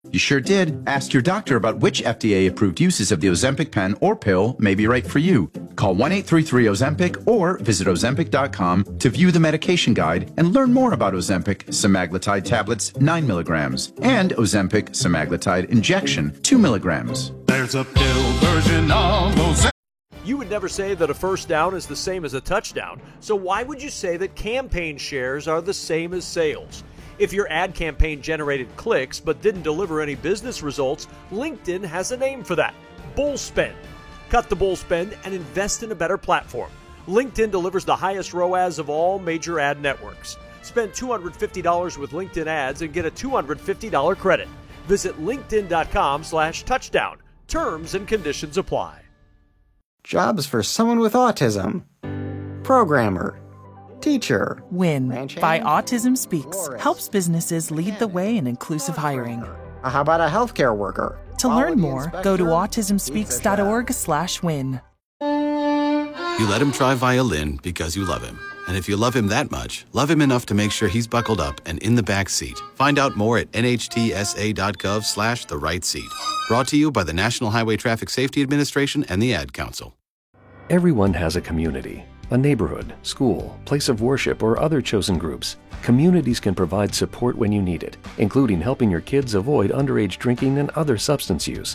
You sure did. Ask your doctor about which FDA-approved uses of the Ozempic pen or pill may be right for you. Call 1-833-OZEMPIC or visit Ozempic.com to view the medication guide and learn more about Ozempic semaglutide tablets 9 milligrams and Ozempic semaglutide injection 2 milligrams. There's a pill version of Ozempic. You would never say that a first down is the same as a touchdown, so why would you say that campaign shares are the same as sales? If your ad campaign generated clicks but didn't deliver any business results, LinkedIn has a name for that: bull spend. Cut the bull spend and invest in a better platform. LinkedIn delivers the highest ROAS of all major ad networks. Spend $250 with LinkedIn ads and get a $250 credit. Visit linkedin.com/touchdown. Terms and conditions apply. Jobs for someone with autism. Programmer. Teacher. WIN by Autism Speaks helps businesses lead the way in inclusive hiring. How about a healthcare worker? To learn more, go to autismspeaks.org/win. You let him try violin because you love him. And if you love him that much, love him enough to make sure he's buckled up and in the back seat. Find out more at nhtsa.gov/the-right-seat. Brought to you by the National Highway Traffic Safety Administration and the Ad Council. Everyone has a community, a neighborhood, school, place of worship, or other chosen groups. Communities can provide support when you need it, including helping your kids avoid underage drinking and other substance use.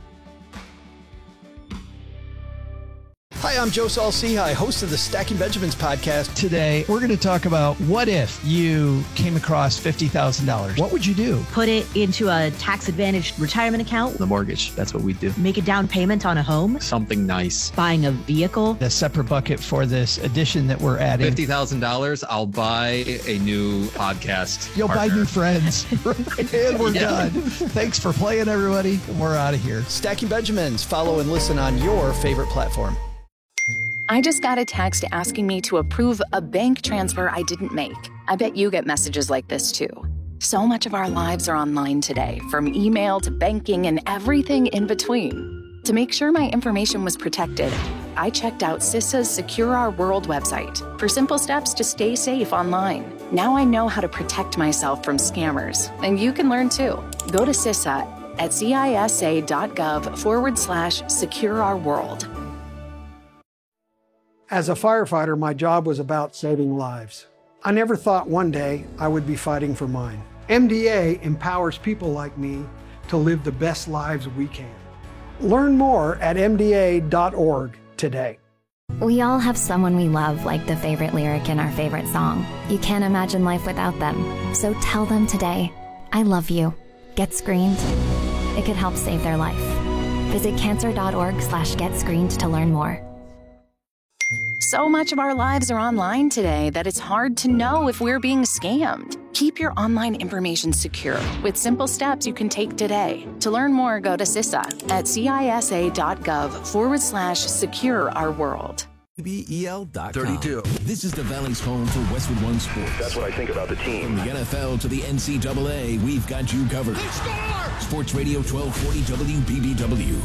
Hi, I'm Joe Saul-Sehy, host of the Stacking Benjamins podcast. Today, we're going to talk about what if you came across $50,000? What would you do? Put it into a tax-advantaged retirement account. The mortgage, that's what we do. Make a down payment on a home. Something nice. Buying a vehicle. A separate bucket for this addition that we're adding. $50,000, I'll buy a new podcast. You'll buy new friends. And we're done. Thanks for playing, everybody. We're out of here. Stacking Benjamins. Follow and listen on your favorite platform. I just got a text asking me to approve a bank transfer I didn't make. I bet you get messages like this too. So much of our lives are online today, from email to banking and everything in between. To make sure my information was protected, I checked out CISA's Secure Our World website for simple steps to stay safe online. Now I know how to protect myself from scammers, and you can learn too. Go to CISA at cisa.gov/Secure Our World. As a firefighter, my job was about saving lives. I never thought one day I would be fighting for mine. MDA empowers people like me to live the best lives we can. Learn more at mda.org today. We all have someone we love, like the favorite lyric in our favorite song. You can't imagine life without them. So tell them today, I love you. Get screened. It could help save their life. Visit cancer.org/getscreened to learn more. So much of our lives are online today that it's hard to know if we're being scammed. Keep your online information secure with simple steps you can take today. To learn more, go to CISA at cisa.gov/Secure Our World. WBEL.com. 32. This is the Valley's home for Westwood One Sports. That's what I think about the team. From the NFL to the NCAA, we've got you covered. Sports Radio 1240 WBBW.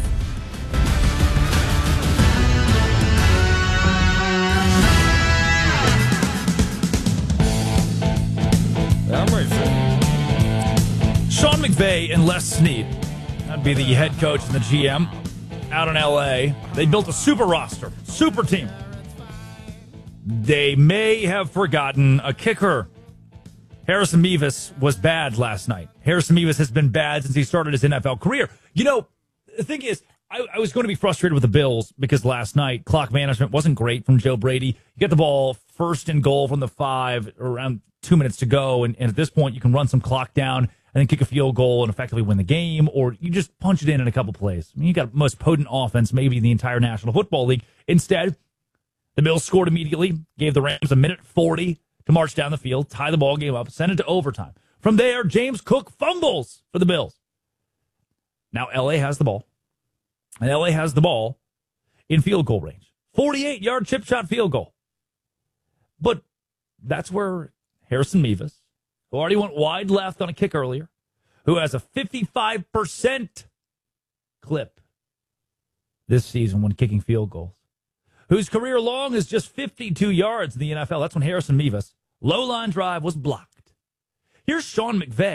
I'm ready for it. Sean McVay and Les Snead. That'd be the head coach and the GM out in L.A. They built a super roster, super team. They may have forgotten a kicker. Harrison Mevis was bad last night. Harrison Mevis has been bad since he started his NFL career. You know, the thing is, I was going to be frustrated with the Bills because last night clock management wasn't great from Joe Brady. You get the ball first and goal from the 5, around 2 minutes to go, and at this point you can run some clock down and then kick a field goal and effectively win the game, or you just punch it in a couple plays. I mean, you got the most potent offense maybe in the entire National Football League. Instead, the Bills scored immediately, gave the Rams a minute 40 to march down the field, tie the ball game up, send it to overtime. From there, James Cook fumbles for the Bills. Now L.A. has the ball. And L.A. has the ball in field goal range. 48-yard chip shot field goal. But that's where Harrison Mevis, who already went wide left on a kick earlier, who has a 55% clip this season when kicking field goals, whose career long is just 52 yards in the NFL. That's when Harrison Mevis' low line drive was blocked. Here's Sean McVay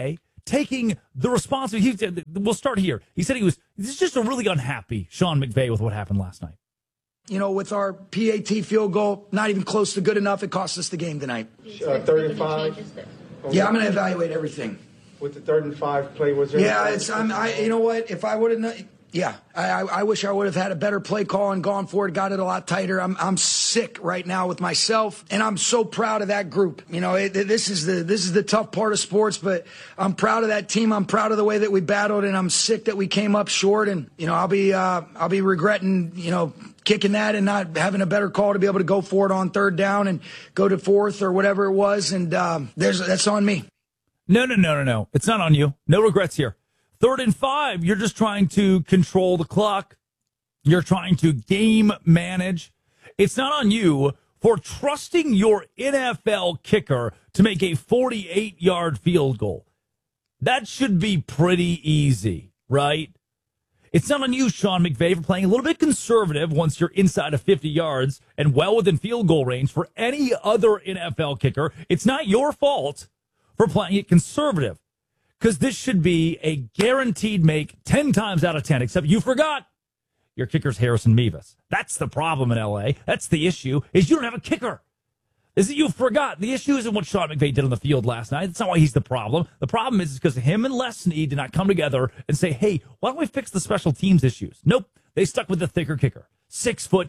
taking the responsibility. We'll start here. He said he's just really unhappy, Sean McVay, with what happened last night. You know, with our PAT field goal, not even close to good enough, it cost us the game tonight. 3rd and 5? Yeah, I'm going to evaluate everything. With the 3rd and 5 play, was there? Yeah, you know what? If I would have known, I wish I would have had a better play call and gone for it, got it a lot tighter. I'm sick right now with myself, and I'm so proud of that group. You know, this is the tough part of sports, but I'm proud of that team. I'm proud of the way that we battled, and I'm sick that we came up short. And you know, I'll be regretting, you know, kicking that and not having a better call to be able to go for it on 3rd down and go to 4th or whatever it was. And that's on me. No. It's not on you. No regrets here. 3rd and 5, you're just trying to control the clock. You're trying to game manage. It's not on you for trusting your NFL kicker to make a 48-yard field goal. That should be pretty easy, right? It's not on you, Sean McVay, for playing a little bit conservative once you're inside of 50 yards and well within field goal range for any other NFL kicker. It's not your fault for playing it conservative, because this should be a guaranteed make 10 times out of 10, except you forgot your kicker's Harrison Mevis. That's the problem in L.A. That's the issue, is you don't have a kicker. Is that you forgot. The issue isn't what Sean McVay did on the field last night. That's not why he's the problem. The problem is because him and Les Snead did not come together and say, hey, why don't we fix the special teams issues? Nope. They stuck with the thicker kicker. 6 foot,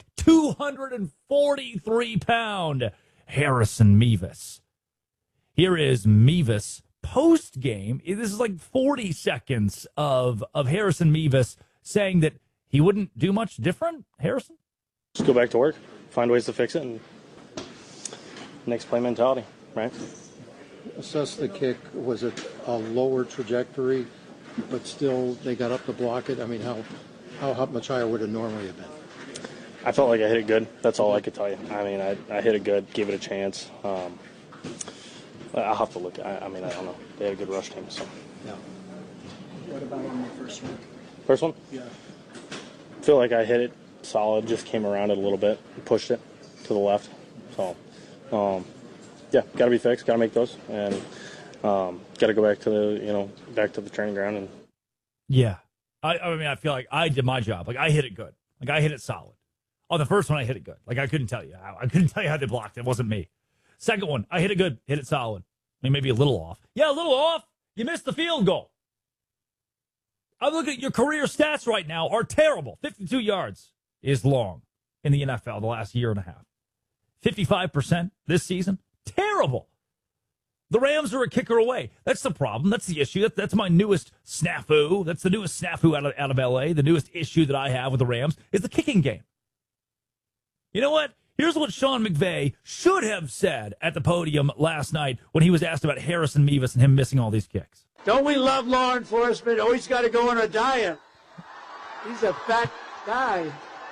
243 pound Harrison Mevis. Here is Mevis post game. This is like 40 seconds of Harrison Mevis saying that he wouldn't do much different. Harrison? Just go back to work, find ways to fix it, and next play mentality, right? Assess the kick. Was it a lower trajectory, but still they got up to block it? I mean, how much higher would it normally have been? I felt like I hit it good. That's all I could tell you. I mean, I hit it good, gave it a chance. I'll have to look. I don't know. They had a good rush team. So. Yeah. What about on the first one? First one? Yeah. I feel like I hit it solid, just came around it a little bit, pushed it to the left. So, got to be fixed, got to make those, and got to go back to the training ground. And yeah, I mean, I feel like I did my job. Like, I hit it good. Like, I hit it solid. On the first one, I hit it good. Like, I couldn't tell you how. I couldn't tell you how they blocked it. It wasn't me. Second one, I hit it good, hit it solid. I mean, maybe a little off. Yeah, a little off. You missed the field goal. I'm looking at your career stats right now are terrible. 52 yards is long in the NFL the last year and a half. 55% this season. Terrible. The Rams are a kicker away. That's the problem. That's the issue. That's my newest snafu. That's the newest snafu out of L.A. The newest issue that I have with the Rams is the kicking game. You know what? Here's what Sean McVay should have said at the podium last night when he was asked about Harrison Mevis and him missing all these kicks. Don't we love law enforcement? Always got to go on a diet. He's a fat guy.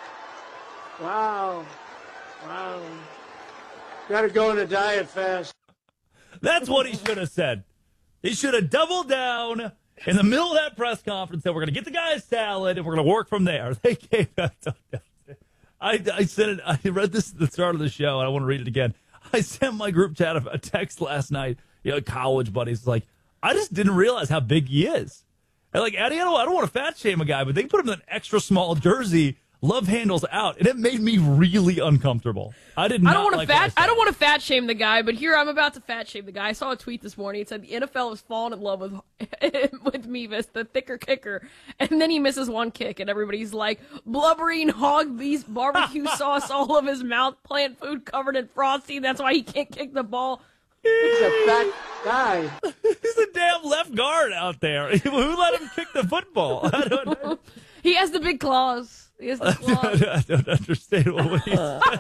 Wow. Got to go on a diet fast. That's what he should have said. He should have doubled down in the middle of that press conference that we're going to get the guy a salad and we're going to work from there. They gave I said it. I read this at the start of the show, and I want to read it again. I sent my group chat a text last night. College buddies, like, I just didn't realize how big he is. And like, Eddie, I don't want to fat shame a guy, but they put him in an extra small jersey, love handles out, and it made me really uncomfortable. I don't want to fat shame the guy, but here I'm about to fat shame the guy. I saw a tweet this morning. It said the NFL has fallen in love with Mevis, the thicker kicker, and then he misses one kick, and everybody's like, blubbering hog beast barbecue sauce all of his mouth, plant food covered in frosting. That's why he can't kick the ball. He's a fat guy. He's a damn left guard out there. Who let him kick the football? I don't know. He has the big claws. He has the claws. I don't understand what he's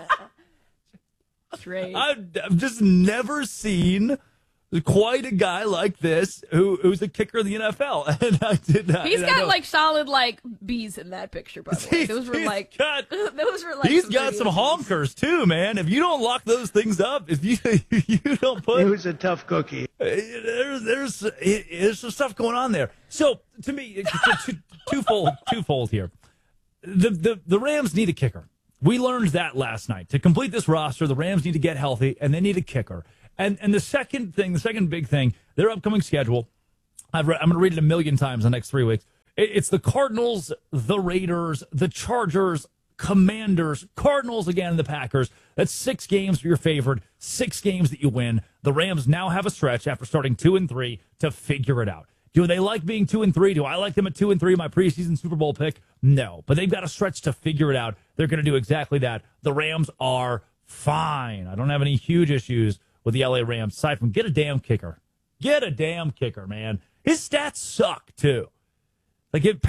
Trey. I've just never seen quite a guy like this who's a kicker in the NFL. And I did not. He's got like solid like B's in that picture, by the way. Those were like he's got some honkers too, man. If you don't lock those things up, if you don't put, he was a tough cookie. There's some stuff going on there. So to me, twofold here. The Rams need a kicker. We learned that last night. To complete this roster, the Rams need to get healthy, and they need a kicker. And the second big thing, their upcoming schedule, I'm going to read it a million times in the next 3 weeks. It's the Cardinals, the Raiders, the Chargers, Commanders, Cardinals again, the Packers. That's 6 games for your favorite, 6 games that you win. The Rams now have a stretch after starting 2-3 to figure it out. Do they like being 2-3? Do I like them at 2-3, my preseason Super Bowl pick? No, but they've got a stretch to figure it out. They're going to do exactly that. The Rams are fine. I don't have any huge issues with the LA Rams, aside from get a damn kicker. Get a damn kicker, man. His stats suck, too. Like, him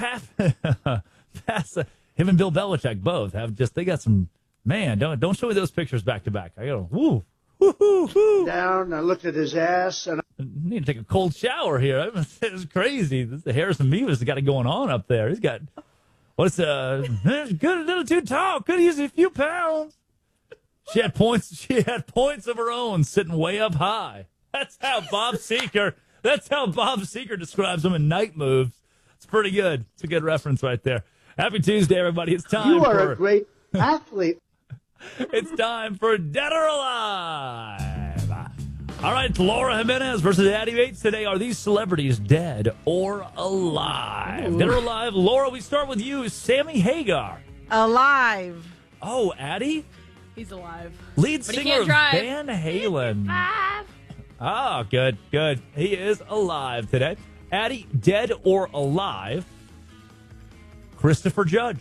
and Bill Belichick both they got some, man, don't show me those pictures back to back. I go, woo. Down, I looked at his ass, and I need to take a cold shower here. It's crazy. The Harrison Beavis has got it going on up there. He's got, good, a little too tall. Could use a few pounds. She had points of her own, sitting way up high. That's how Bob Seeker describes him in Night Moves. It's pretty good. It's a good reference right there. Happy Tuesday, everybody. It's time you are a great athlete. It's time for Dead or Alive. All right, Laura Jimenez versus Addie Bates today. Are these celebrities dead or alive? Ooh. Dead or alive? Laura, we start with you. Sammy Hagar. Alive. Oh, Addie? He's alive. Lead singer of Van Halen. Oh, good. He is alive today. Addie, dead or alive? Christopher Judge.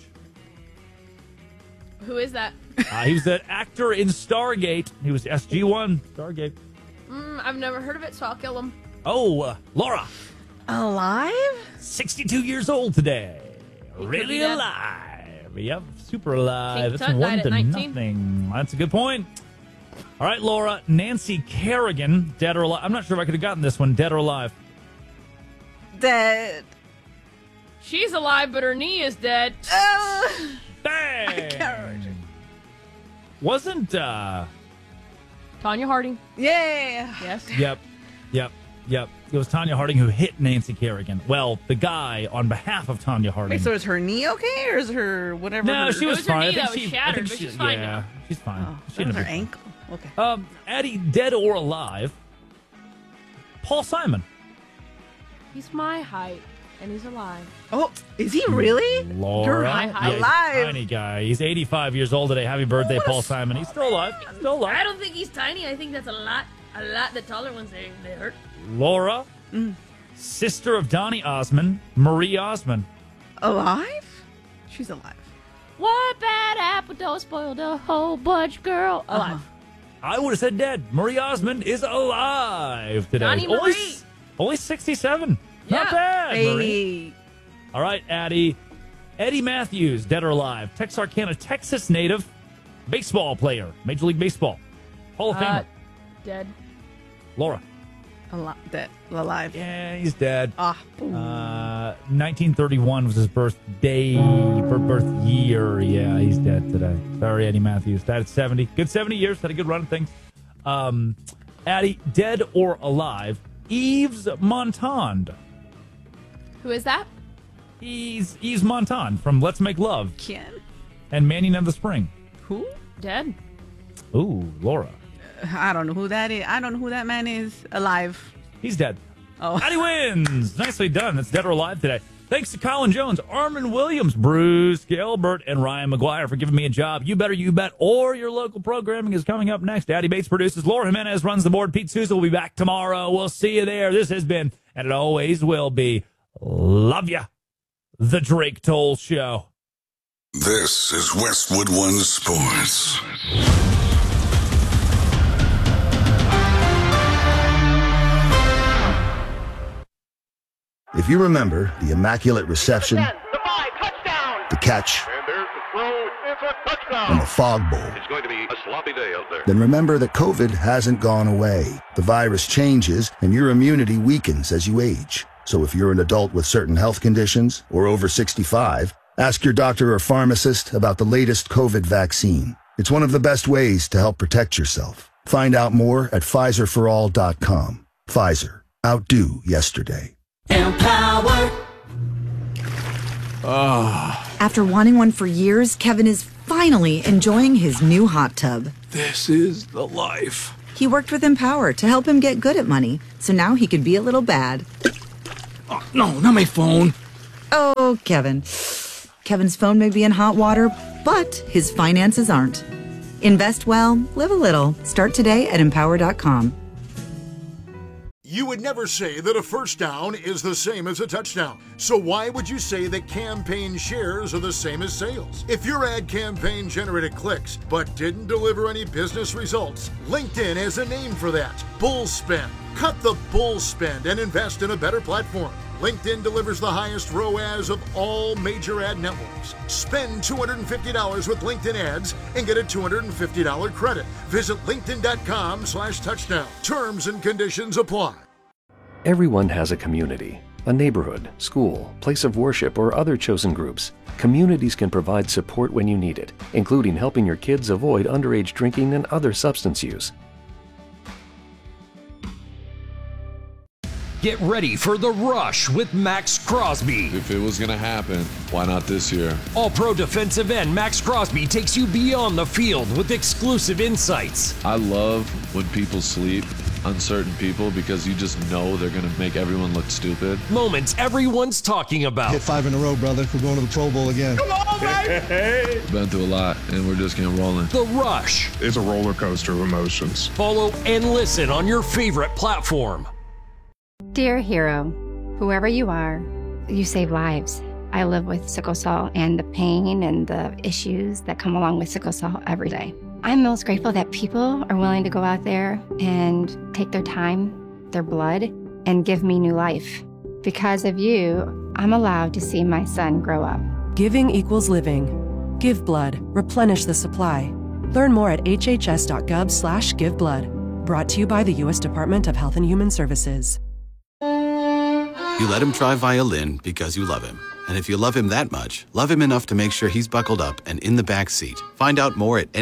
Who is that? He was an actor in Stargate. He was SG-1, Stargate. I've never heard of it, so I'll kill him. Oh, Laura. Alive? 62 years old today. Really alive. Yep, super alive. King That's Tut 1-0. That's a good point. All right, Laura. Nancy Kerrigan, dead or alive? I'm not sure if I could have gotten this one, dead or alive. Dead. She's alive, but her knee is dead. Bang! Wasn't Tonya Harding? Yeah. Yes. Yep. It was Tonya Harding who hit Nancy Kerrigan. Well, the guy on behalf of Tonya Harding. Wait, so is her knee okay, or is her whatever? No, she was fine. Her knee that was shattered, but she's fine now. She's fine. Oh, that was her ankle. Okay. Addie, dead or alive? Paul Simon. He's my height, and he's alive. Oh, is he really? Laura. You're alive. He's a tiny guy. He's 85 years old today. Happy birthday, Paul Simon. He's still alive. I don't think he's tiny. I think that's a lot. The taller ones, they hurt. Laura. Sister of Donny Osmond, Marie Osmond. Alive? She's alive. What bad apple don't spoil the whole bunch, girl? Alive. I would have said dead. Marie Osmond is alive today. Donnie Marie. Only 67. Yeah. Not bad, Hey. Marie. All right, Addie. Eddie Matthews, dead or alive? Texarkana, Texas native, baseball player, Major League Baseball, Hall of Famer. Dead. Laura. Dead. Alive. Yeah, he's dead. 1931 was his birth year. Yeah, he's dead today. Sorry, Eddie Matthews. Died at 70. Good 70 years. Had a good run of things. Addie, dead or alive? Yves Montand. Who is that? He's Yves Montand from Let's Make Love. Ken. And Manning of the Spring. Who? Dead. Ooh, Laura. I don't know who that is. I don't know who that man is. Alive. He's dead. Oh. Addie wins. Nicely done. That's dead or alive today. Thanks to Colin Jones, Armin Williams, Bruce Gilbert, and Ryan McGuire for giving me a job. You Better You Bet, or your local programming is coming up next. Addie Bates produces. Laura Jimenez runs the board. Pete Sousa will be back tomorrow. We'll see you there. This has been, and it always will be, love ya, The Drake Toll Show. This is Westwood One Sports. If you remember the Immaculate Reception, the catch, and the Fog Bowl, It's going to be a sloppy day out there. then remember that COVID hasn't gone away. The virus changes, and your immunity weakens as you age. So if you're an adult with certain health conditions or over 65, ask your doctor or pharmacist about the latest COVID vaccine. It's one of the best ways to help protect yourself. Find out more at PfizerForAll.com. Pfizer. Outdo yesterday. Empower. After wanting one for years, Kevin is finally enjoying his new hot tub. This is the life. He worked with Empower to help him get good at money, so now he could be a little bad. No, not my phone. Oh, Kevin. Kevin's phone may be in hot water, but his finances aren't. Invest well, live a little. Start today at Empower.com. You would never say that a first down is the same as a touchdown. So why would you say that campaign shares are the same as sales? If your ad campaign generated clicks but didn't deliver any business results, LinkedIn has a name for that. Bull spend. Cut the bull spend and invest in a better platform. LinkedIn delivers the highest ROAS of all major ad networks. Spend $250 with LinkedIn ads and get a $250 credit. Visit linkedin.com/touchdown. Terms and conditions apply. Everyone has a community, a neighborhood, school, place of worship, or other chosen groups. Communities can provide support when you need it, including helping your kids avoid underage drinking and other substance use. Get ready for The Rush with Max Crosby. If it was going to happen, why not this year? All-pro defensive end Max Crosby takes you beyond the field with exclusive insights. I love when people sleep on certain people because you just know they're going to make everyone look stupid. Moments everyone's talking about. Hit 5 in a row, brother. We're going to the Pro Bowl again. Come on, baby! Been through a lot, and we're just getting rolling. The Rush. It's a roller coaster of emotions. Follow and listen on your favorite platform. Dear hero, whoever you are, you save lives. I live with sickle cell and the pain and the issues that come along with sickle cell every day. I'm most grateful that people are willing to go out there and take their time, their blood, and give me new life. Because of you, I'm allowed to see my son grow up. Giving equals living. Give blood. Replenish the supply. Learn more at hhs.gov/giveblood. Brought to you by the U.S. Department of Health and Human Services. You let him try violin because you love him. And if you love him that much, love him enough to make sure he's buckled up and in the back seat. Find out more at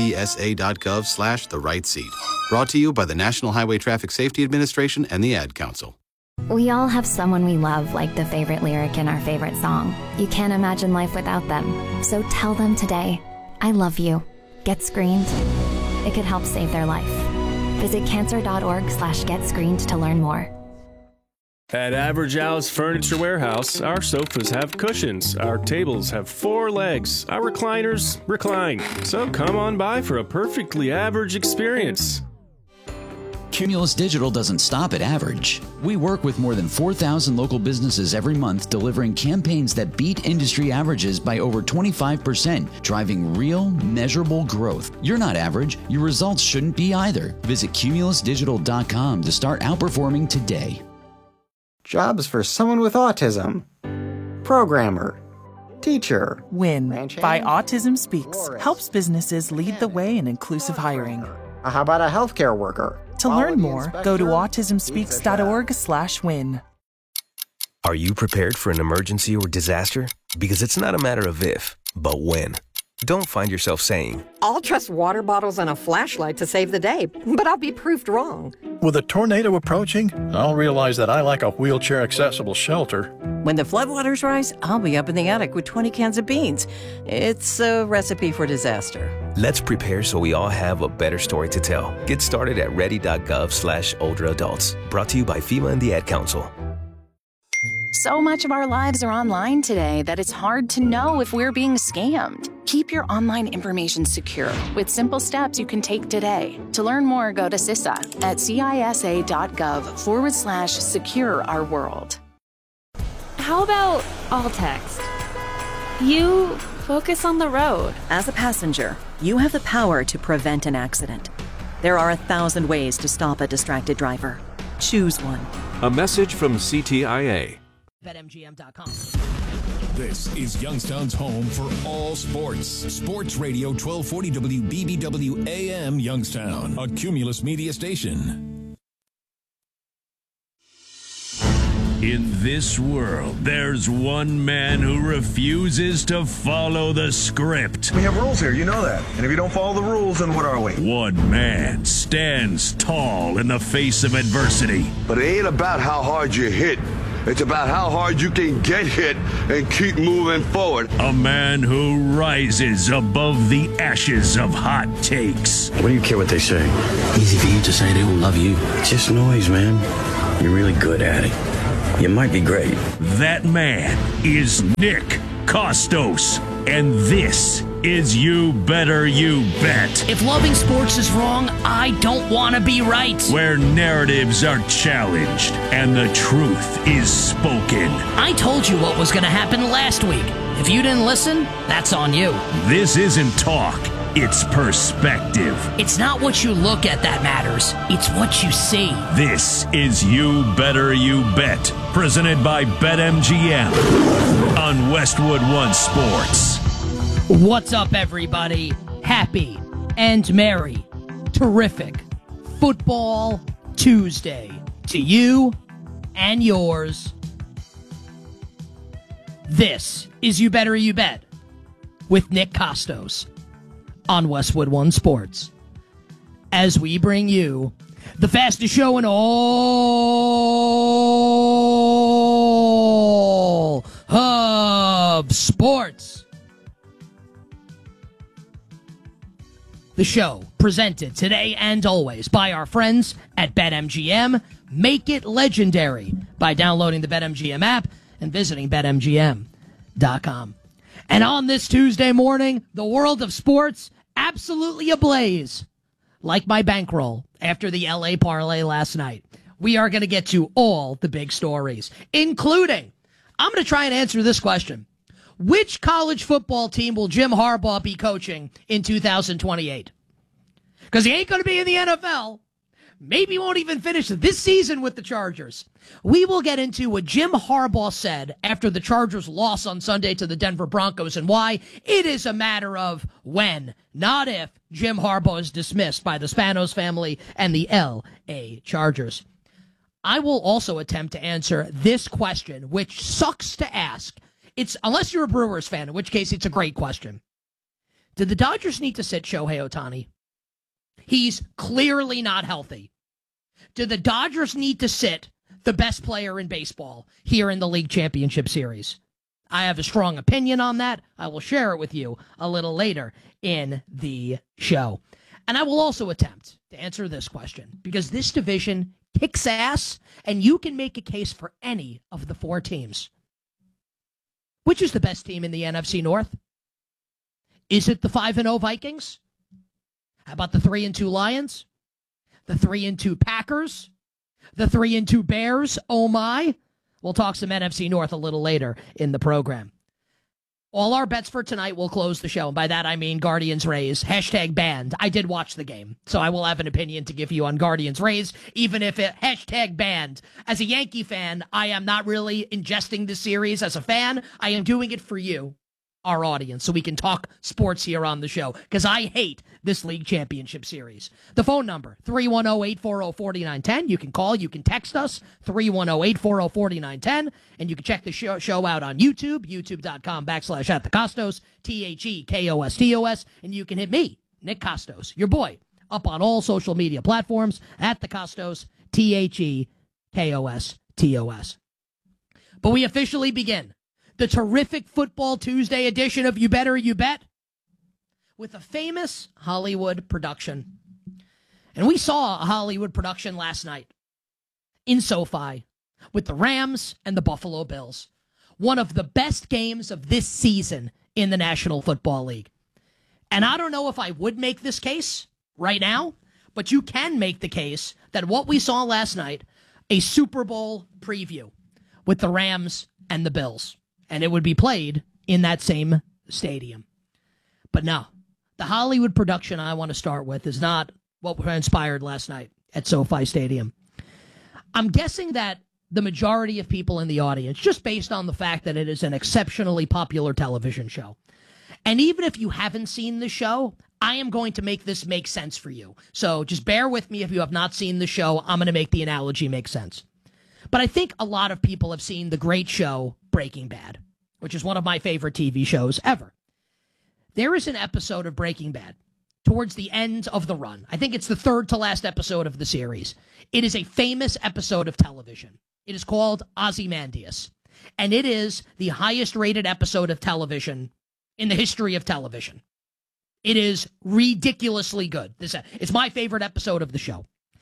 nhtsa.gov/the-right-seat. Brought to you by the National Highway Traffic Safety Administration and the Ad Council. We all have someone we love like the favorite lyric in our favorite song. You can't imagine life without them. So tell them today, I love you. Get screened. It could help save their life. Visit cancer.org/getscreened to learn more. At Average Al's Furniture Warehouse, our sofas have cushions, our tables have 4 legs, our recliners recline. So come on by for a perfectly average experience. Cumulus Digital doesn't stop at average. We work with more than 4,000 local businesses every month, delivering campaigns that beat industry averages by over 25%, driving real, measurable growth. You're not average. Your results shouldn't be either. Visit cumulusdigital.com to start outperforming today. Jobs for someone with autism. Programmer. Teacher. WIN by Autism Speaks helps businesses lead the way in inclusive hiring. How about a healthcare worker? To learn more, go to autismspeaks.org/win. Are you prepared for an emergency or disaster? Because it's not a matter of if, but when. Don't find yourself saying, I'll trust water bottles and a flashlight to save the day, but I'll be proved wrong. With a tornado approaching, I'll realize that I like a wheelchair-accessible shelter. When the floodwaters rise, I'll be up in the attic with 20 cans of beans. It's a recipe for disaster. let's prepare so we all have a better story to tell. Get started at ready.gov/older adults. Brought to you by FEMA and the Ad Council. So much of our lives are online today that it's hard to know if we're being scammed. Keep your online information secure with simple steps you can take today. To learn more, go to CISA at cisa.gov/secure our world. How about all text? You focus on the road. As a passenger, you have the power to prevent an accident. There are 1,000 ways to stop a distracted driver. Choose one. A message from CTIA. BetMGM.com. This is Youngstown's home for all sports. Sports Radio 1240 WBBW AM Youngstown, a Cumulus media station. In this world, there's one man who refuses to follow the script. We have rules here, you know that. And if you don't follow the rules, then what are we? One man stands tall in the face of adversity. But it ain't about how hard you hit. It's about how hard you can get hit and keep moving forward. A man who rises above the ashes of hot takes. What do you care what they say? Easy for you to say they will love you. It's just noise, man. You're really good at it. you might be great. That man is Nick Costos, and this is You Better You Bet. If loving sports is wrong, I don't want to be right. Where narratives are challenged and the truth is spoken. I told you what was going to happen last week. If you didn't listen, that's on you. This isn't talk, it's perspective. It's not what you look at that matters, it's what you see. This is You Better You Bet, presented by BetMGM on Westwood One Sports. What's up, everybody? Happy and merry, terrific Football Tuesday to you and yours. This is You Better You Bet with Nick Costos on Westwood One Sports, as we bring you the fastest show in all of sports. The show presented today and always by our friends at BetMGM. Make it legendary by downloading the BetMGM app and visiting BetMGM.com. And on this Tuesday morning, the world of sports absolutely ablaze. Like my bankroll after the LA parlay last night. We are going to get to all the big stories, including, I'm going to try and answer this question. Which college football team will Jim Harbaugh be coaching in 2028? Because he ain't going to be in the NFL. Maybe won't even finish this season with the Chargers. We will get into what Jim Harbaugh said after the Chargers' loss on Sunday to the Denver Broncos and why it is a matter of when, not if, Jim Harbaugh is dismissed by the Spanos family and the L.A. Chargers. I will also attempt to answer this question, which sucks to ask. It's unless you're a Brewers fan, in which case it's a great question. Did the Dodgers need to sit Shohei Ohtani? He's clearly not healthy. Do the Dodgers need to sit the best player in baseball here in the League Championship Series? I have a strong opinion on that. I will share it with you a little later in the show. And I will also attempt to answer this question, because this division kicks ass, and you can make a case for any of the four teams. Which is the best team in the NFC North? Is it the 5-0 Vikings? How about the 3-2 Lions? The 3-2 Packers? The 3-2 Bears? Oh my. We'll talk some NFC North a little later in the program. All our bets for tonight will close the show. And by that I mean Guardians Rays. #banned. I did watch the game, so I will have an opinion to give you on Guardians Rays, even if it #banned. As a Yankee fan, I am not really ingesting the series as a fan. I am doing it for you, our audience, so we can talk sports here on the show, because I hate this League Championship Series. The phone number, 310-840-4910. You can call, you can text us, 310-840-4910, and you can check the show out on YouTube, youtube.com/@thecostos, THEKOSTOS, and you can hit me, Nick Costos, your boy, up on all social media platforms, @thecostos, THEKOSTOS. But we officially begin the terrific Football Tuesday edition of You Better You Bet with a famous Hollywood production. And we saw a Hollywood production last night in SoFi with the Rams and the Buffalo Bills. One of the best games of this season in the National Football League. And I don't know if I would make this case right now, but you can make the case that what we saw last night, a Super Bowl preview with the Rams and the Bills. And it would be played in that same stadium. But no, the Hollywood production I want to start with is not what transpired last night at SoFi Stadium. I'm guessing that the majority of people in the audience, just based on the fact that it is an exceptionally popular television show, and even if you haven't seen the show, I am going to make this make sense for you. So just bear with me if you have not seen the show. I'm going to make the analogy make sense. But I think a lot of people have seen the great show Breaking Bad, which is one of my favorite TV shows ever. There is an episode of Breaking Bad towards the end of the run. I think it's the third to last episode of the series. It is a famous episode of television. It is called Ozymandias, and it is the highest rated episode of television in the history of television. It is ridiculously good. It's my favorite episode of the show.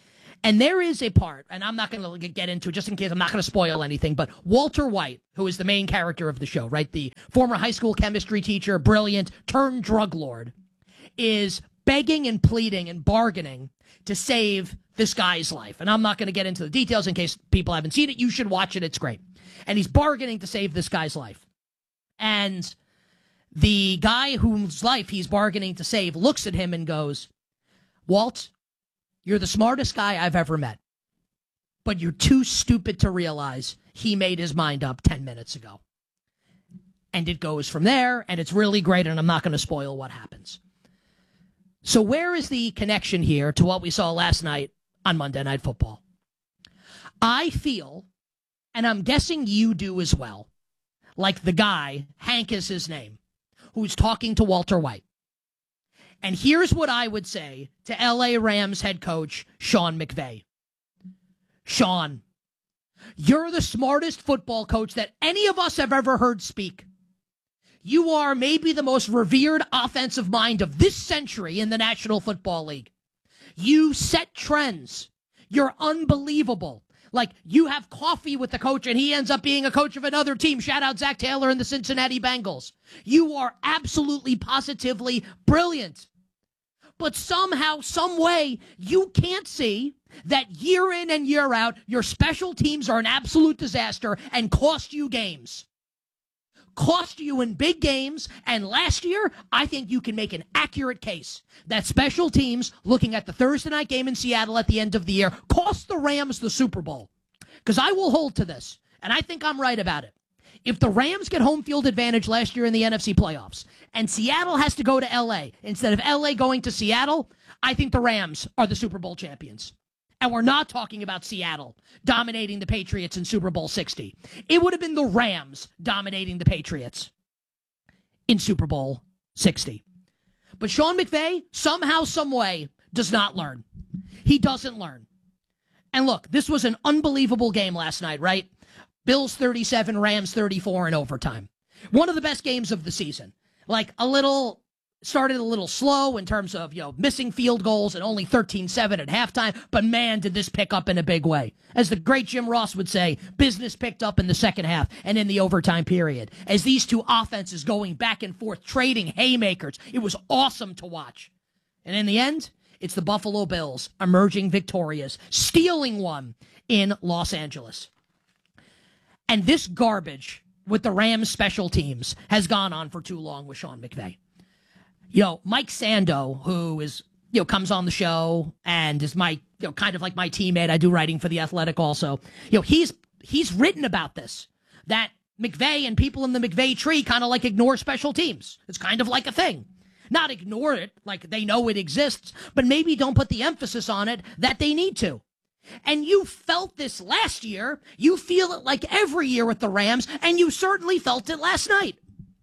And there is a part, and I'm not going to get into it just in case I'm not going to spoil anything, but Walter White, who is the main character of the show, right? The former high school chemistry teacher, brilliant, turned drug lord, is begging and pleading and bargaining to save this guy's life. And I'm not going to get into the details in case people haven't seen it. You should watch it. It's great. And he's bargaining to save this guy's life. And the guy whose life he's bargaining to save looks at him and goes, Walt, you're the smartest guy I've ever met, but you're too stupid to realize he made his mind up 10 minutes ago. And it goes from there, and it's really great, and I'm not going to spoil what happens. So where is the connection here to what we saw last night on Monday Night Football? I feel, and I'm guessing you do as well, like the guy, Hank is his name, who's talking to Walter White. And here's what I would say to L.A. Rams head coach Sean McVay. Sean, you're the smartest football coach that any of us have ever heard speak. You are maybe the most revered offensive mind of this century in the National Football League. You set trends. You're unbelievable. Like, you have coffee with the coach and he ends up being a coach of another team. Shout out Zach Taylor and the Cincinnati Bengals. You are absolutely, positively brilliant. But somehow, some way, you can't see that year in and year out, your special teams are an absolute disaster and cost you games. Cost you in big games. And last year, I think you can make an accurate case that special teams, looking at the Thursday night game in Seattle at the end of the year, cost the Rams the Super Bowl. Because I will hold to this, and I think I'm right about it. If the Rams get home field advantage last year in the NFC playoffs, and Seattle has to go to L.A. instead of L.A. going to Seattle, I think the Rams are the Super Bowl champions. And we're not talking about Seattle dominating the Patriots in Super Bowl 60. It would have been the Rams dominating the Patriots in Super Bowl 60. But Sean McVay, somehow, some way, does not learn. He doesn't learn. And look, this was an unbelievable game last night, right? Bills 37, Rams 34 in overtime. One of the best games of the season. Like, started a little slow in terms of, missing field goals and only 13-7 at halftime. But man, did this pick up in a big way. As the great Jim Ross would say, business picked up in the second half and in the overtime period. As these two offenses going back and forth, trading haymakers. It was awesome to watch. And in the end, it's the Buffalo Bills emerging victorious, stealing one in Los Angeles. And this garbage with the Rams special teams has gone on for too long with Sean McVay. Mike Sando, who is, comes on the show and is my, kind of like my teammate. I do writing for The Athletic also. He's written about this, that McVay and people in the McVay tree kind of like ignore special teams. It's kind of like a thing. Not ignore it like they know it exists, but maybe don't put the emphasis on it that they need to. And you felt this last year. You feel it like every year with the Rams, and you certainly felt it last night.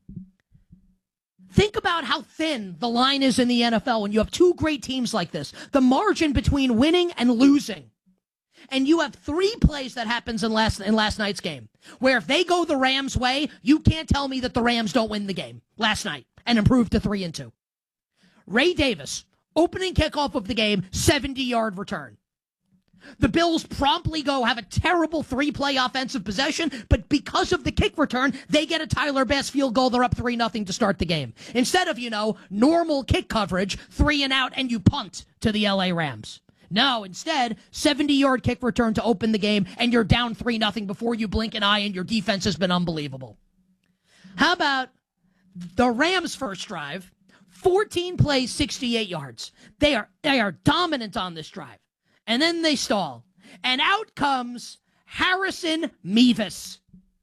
Think about how thin the line is in the NFL when you have two great teams like this. The margin between winning and losing. And you have three plays that happens in last night's game, where if they go the Rams' way, you can't tell me that the Rams don't win the game last night and improve to 3-2. Ray Davis, opening kickoff of the game, 70-yard return. The Bills promptly have a terrible three-play offensive possession, but because of the kick return, they get a Tyler Bass field goal. They're up 3-0 to start the game. Instead of, normal kick coverage, 3 and out, and you punt to the L.A. Rams. No, instead, 70-yard kick return to open the game, and you're down 3-0 before you blink an eye, and your defense has been unbelievable. How about the Rams' first drive? 14 plays, 68 yards. They are dominant on this drive. And then they stall. And out comes Harrison Mevis.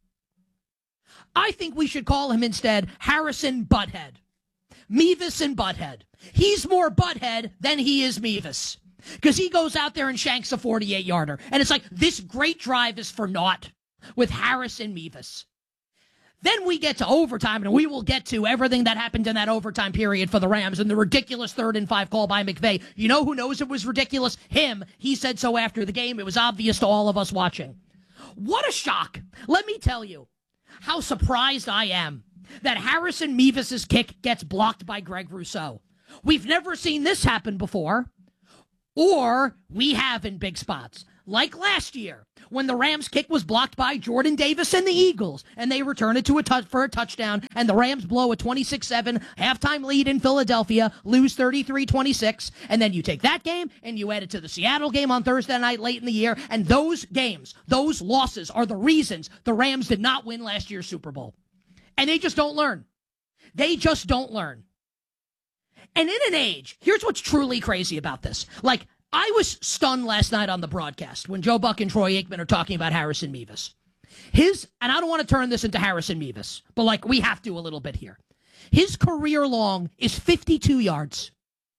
I think we should call him instead Harrison Butthead. Mevis and Butthead. He's more Butthead than he is Mevis. Because he goes out there and shanks a 48-yarder. And it's like, this great drive is for naught with Harrison Mevis. Then we get to overtime, and we will get to everything that happened in that overtime period for the Rams and the ridiculous 3rd and 5 call by McVay. You know who knows it was ridiculous? Him. He said so after the game. It was obvious to all of us watching. What a shock. Let me tell you how surprised I am that Harrison Mevis' kick gets blocked by Greg Rousseau. We've never seen this happen before. Or we have in big spots, like last year, when the Rams kick was blocked by Jordan Davis and the Eagles, and they return it to for a touchdown, and the Rams blow a 26-7 halftime lead in Philadelphia, lose 33-26, and then you take that game and you add it to the Seattle game on Thursday night late in the year, and those games, those losses are the reasons the Rams did not win last year's Super Bowl. And they just don't learn. They just don't learn. And in an age, here's what's truly crazy about this. Like, I was stunned last night on the broadcast when Joe Buck and Troy Aikman are talking about Harrison Mevis. And I don't want to turn this into Harrison Mevis, but like we have to a little bit here. His career long is 52 yards,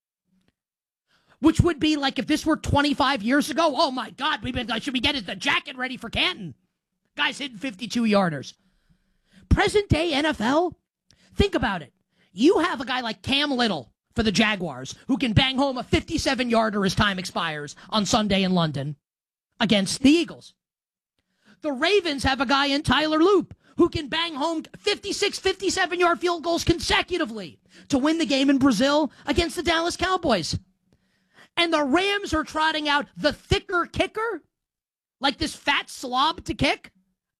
which would be like if this were 25 years ago. Oh my God, should we get the jacket ready for Canton? Guys hitting 52 yarders. Present day NFL, think about it. You have a guy like Cam Little for the Jaguars, who can bang home a 57-yarder as time expires on Sunday in London against the Eagles. The Ravens have a guy in Tyler Loop who can bang home 56, 57-yard field goals consecutively to win the game in Brazil against the Dallas Cowboys. And the Rams are trotting out the thicker kicker, like this fat slob to kick.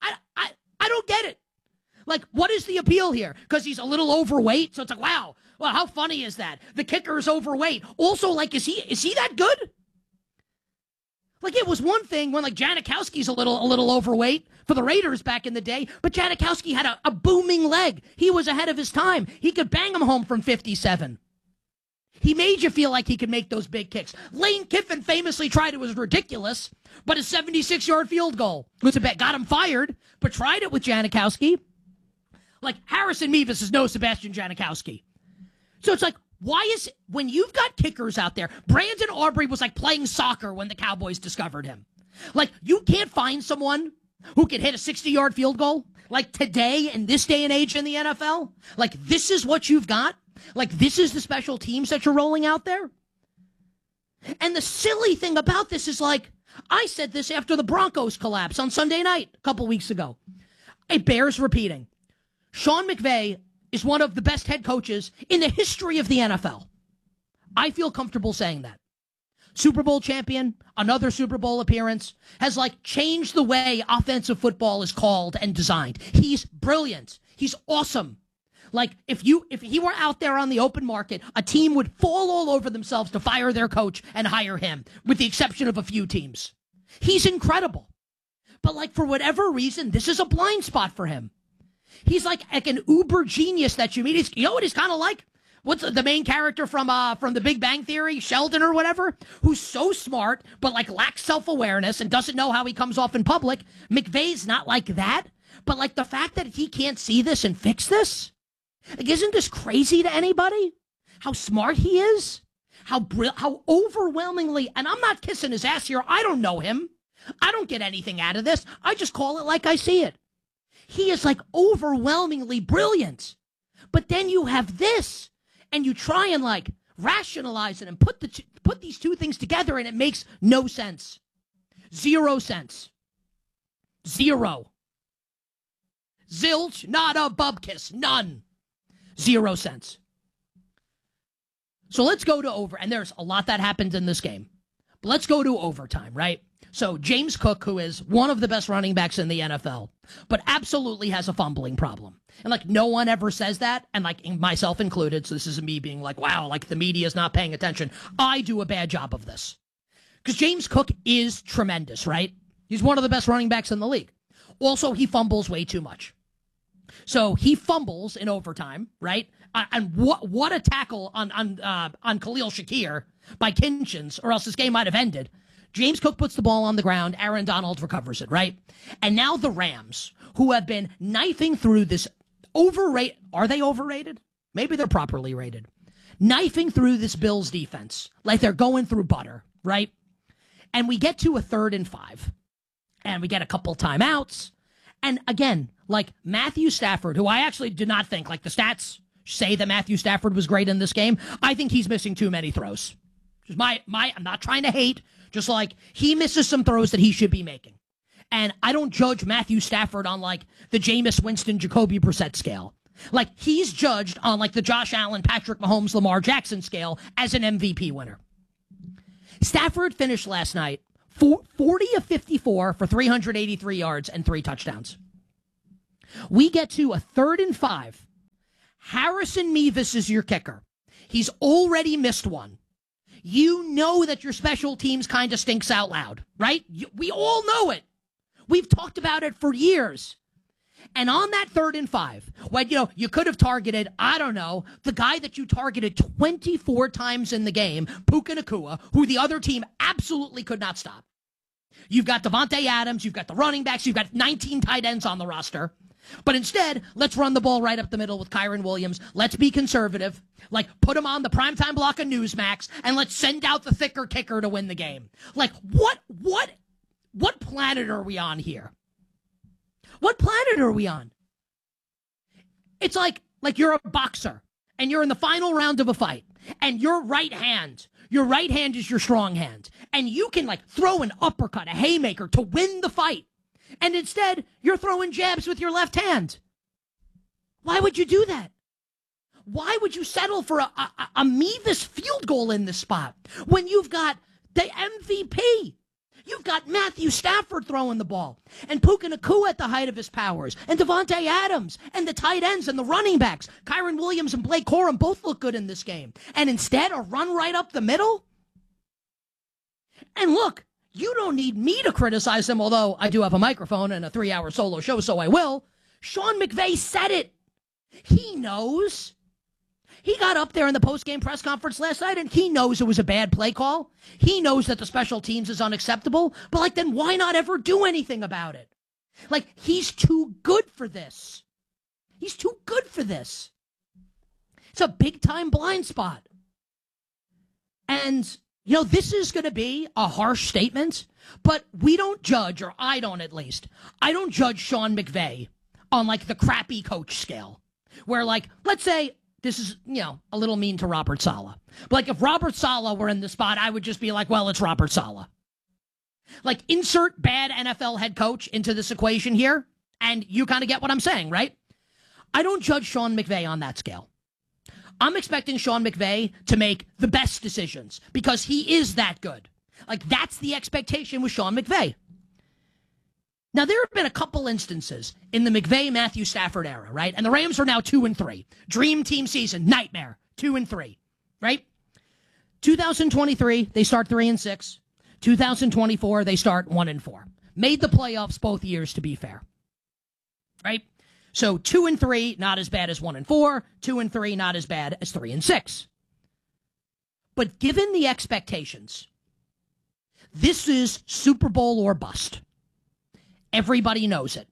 I don't get it. Like, what is the appeal here? Because he's a little overweight, so it's like, wow. Well, how funny is that? The kicker is overweight. Also, like, is he that good? Like, it was one thing when, like, Janikowski's a little overweight for the Raiders back in the day, but Janikowski had a booming leg. He was ahead of his time. He could bang him home from 57. He made you feel like he could make those big kicks. Lane Kiffin famously tried it, was ridiculous, but a 76-yard field goal was a bet. Got him fired, but tried it with Janikowski. Like, Harrison Mevis is no Sebastian Janikowski. So it's like, why is it, when you've got kickers out there, Brandon Aubrey was like playing soccer when the Cowboys discovered him. Like, you can't find someone who can hit a 60-yard field goal like today in this day and age in the NFL. Like, this is what you've got. Like, this is the special teams that you're rolling out there. And the silly thing about this is, like, I said this after the Broncos collapse on Sunday night a couple weeks ago. It bears repeating. Sean McVay is one of the best head coaches in the history of the NFL. I feel comfortable saying that. Super Bowl champion, another Super Bowl appearance, has like changed the way offensive football is called and designed. He's brilliant. He's awesome. Like, if he were out there on the open market, a team would fall all over themselves to fire their coach and hire him, with the exception of a few teams. He's incredible. But like, for whatever reason, this is a blind spot for him. He's like an uber genius that you meet. You know what he's kind of like? What's the main character from The Big Bang Theory, Sheldon or whatever, who's so smart but like lacks self-awareness and doesn't know how he comes off in public. McVay's not like that, but like the fact that he can't see this and fix this, like, isn't this crazy to anybody? How smart he is, how overwhelmingly, and I'm not kissing his ass here. I don't know him. I don't get anything out of this. I just call it like I see it. He is like overwhelmingly brilliant. But then you have this, and you try and like rationalize it and put these two things together, and it makes no sense. 0 sense. Zero. Zilch, not a bubkiss, none. 0 sense. So let's go to over, and there's a lot that happens in this game. But let's go to overtime, right? So James Cook, who is one of the best running backs in the NFL, but absolutely has a fumbling problem. And like, no one ever says that, and like myself included, so this isn't me being like, wow, like the media is not paying attention. I do a bad job of this. Because James Cook is tremendous, right? He's one of the best running backs in the league. Also, he fumbles way too much. So he fumbles in overtime, right? And what a tackle on Khalil Shakir by Kinchins, or else this game might have ended. James Cook puts the ball on the ground. Aaron Donald recovers it, right? And now the Rams, who have been knifing through this overrated... Are they overrated? Maybe they're properly rated. Knifing through this Bills defense like they're going through butter, right? And we get to a 3rd and 5. And we get a couple timeouts. And again, like Matthew Stafford, who I actually do not think, like the stats say that Matthew Stafford was great in this game. I think he's missing too many throws. Just I'm not trying to hate. Just like he misses some throws that he should be making. And I don't judge Matthew Stafford on like the Jameis Winston, Jacoby Brissett scale. Like he's judged on like the Josh Allen, Patrick Mahomes, Lamar Jackson scale as an MVP winner. Stafford finished last night 40 of 54 for 383 yards and 3 touchdowns. We get to a 3rd and 5. Harrison Mevis is your kicker. He's already missed one. You know that your special teams kind of stinks out loud, right? We all know it. We've talked about it for years. And on that 3rd and 5, when, you could have targeted, I don't know, the guy that you targeted 24 times in the game, Puka Nacua, who the other team absolutely could not stop. You've got Devontae Adams, you've got the running backs, you've got 19 tight ends on the roster. But instead, let's run the ball right up the middle with Kyren Williams. Let's be conservative. Put him on the primetime block of Newsmax, and let's send out the thicker kicker to win the game. What planet are we on here? What planet are we on? It's like you're a boxer, and you're in the final round of a fight, and your right hand is your strong hand, and you can throw an uppercut, a haymaker to win the fight. And instead, you're throwing jabs with your left hand. Why would you do that? Why would you settle for a Mevis field goal in this spot when you've got the MVP? You've got Matthew Stafford throwing the ball, and Puka Nacua at the height of his powers, and Devontae Adams, and the tight ends and the running backs. Kyren Williams and Blake Corum both look good in this game. And instead, a run right up the middle? And look, you don't need me to criticize him, although I do have a microphone and a 3-hour solo show, so I will. Sean McVay said it. He knows. He got up there in the post-game press conference last night, and he knows it was a bad play call. He knows that the special teams is unacceptable, but then why not ever do anything about it? He's too good for this. He's too good for this. It's a big-time blind spot. And this is going to be a harsh statement, but we don't judge, or I don't at least, I don't judge Sean McVay on the crappy coach scale, where let's say this is, a little mean to Robert Saleh. But if Robert Saleh were in the spot, I would just be well, it's Robert Saleh. Insert bad NFL head coach into this equation here, and you kind of get what I'm saying, right? I don't judge Sean McVay on that scale. I'm expecting Sean McVay to make the best decisions because he is that good. That's the expectation with Sean McVay. Now, there have been a couple instances in the McVay-Matthew Stafford era, right? And the Rams are now 2-3. Dream team season, nightmare, 2-3, right? 2023, they start 3-6. 2024, they start 1-4. Made the playoffs both years, to be fair, right? So 2-3, not as bad as 1-4. 2-3, not as bad as 3-6. But given the expectations, this is Super Bowl or bust. Everybody knows it.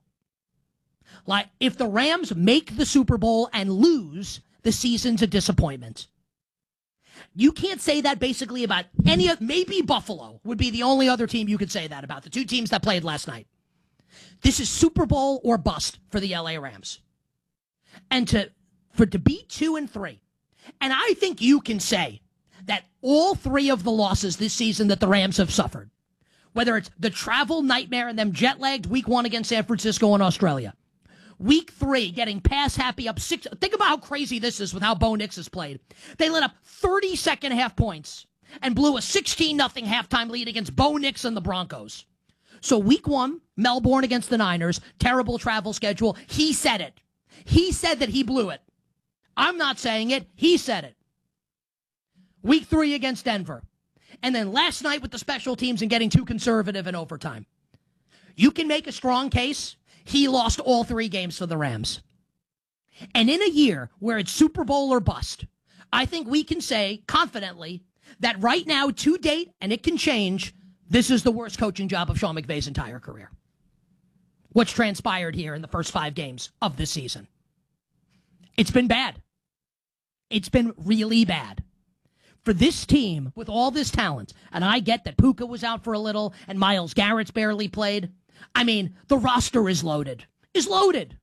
If the Rams make the Super Bowl and lose, the season's a disappointment. You can't say that basically about any of, maybe Buffalo would be the only other team you could say that about, the two teams that played last night. This is Super Bowl or bust for the LA Rams. And to be 2-3, and I think you can say that all 3 of the losses this season that the Rams have suffered, whether it's the travel nightmare and them jet-lagged week 1 against San Francisco and Australia, week 3 getting pass-happy up 6. Think about how crazy this is with how Bo Nix has played. They let up 30 second-half points and blew a 16-0 halftime lead against Bo Nix and the Broncos. So week 1, Melbourne against the Niners, terrible travel schedule. He said it. He said that he blew it. I'm not saying it. He said it. Week 3 against Denver. And then last night with the special teams and getting too conservative in overtime. You can make a strong case. He lost all 3 games for the Rams. And in a year where it's Super Bowl or bust, I think we can say confidently that right now, to date, and it can change, this is the worst coaching job of Sean McVay's entire career. What's transpired here in the first 5 games of this season. It's been bad. It's been really bad. For this team, with all this talent, and I get that Puka was out for a little, and Myles Garrett's barely played. I mean, the roster is loaded. Is loaded.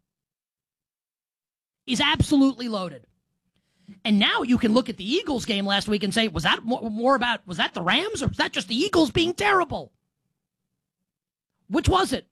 Is absolutely loaded. And now you can look at the Eagles game last week and say, was that more about, was that the Rams, or was that just the Eagles being terrible? Which was it?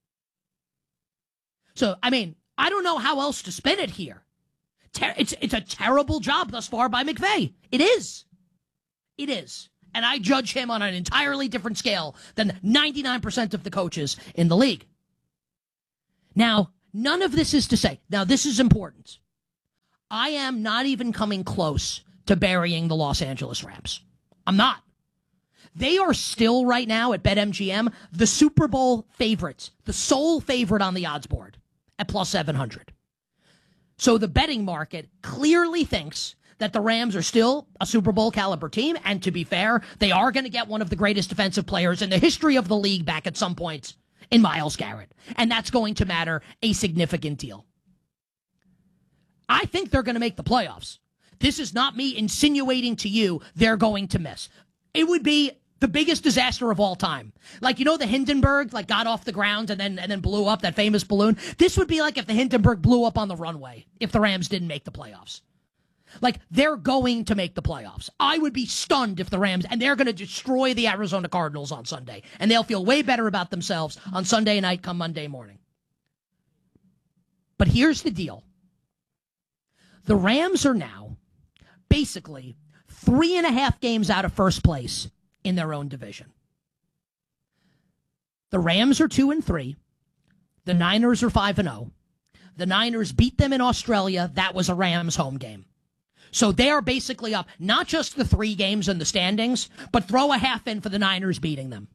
So, I mean, I don't know how else to spin it here. It's a terrible job thus far by McVay. It is. It is. And I judge him on an entirely different scale than 99% of the coaches in the league. Now, none of this is to say, now this is important. I am not even coming close to burying the Los Angeles Rams. I'm not. They are still right now at BetMGM the Super Bowl favorites, the sole favorite on the odds board at plus 700. So the betting market clearly thinks that the Rams are still a Super Bowl caliber team. And to be fair, they are going to get one of the greatest defensive players in the history of the league back at some point in Myles Garrett. And that's going to matter a significant deal. I think they're going to make the playoffs. This is not me insinuating to you they're going to miss. It would be the biggest disaster of all time. Like, you know, the Hindenburg, like, got off the ground and then blew up, that famous balloon. This would be like if the Hindenburg blew up on the runway if the Rams didn't make the playoffs. Like, they're going to make the playoffs. I would be stunned if the Rams, and they're going to destroy the Arizona Cardinals on Sunday. And they'll feel way better about themselves on Sunday night come Monday morning. But here's the deal. The Rams are now basically 3.5 games out of first place in their own division. The Rams are 2-3. The Niners are 5-0. The Niners beat them in Australia. That was a Rams home game. So they are basically up not just the 3 games in the standings, but throw a half in for the Niners beating them.